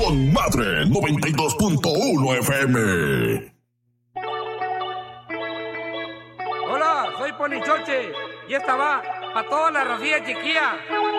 con Madre 92.1 FM. Hola, soy Polichoche y esta va para toda la racilla chiquilla.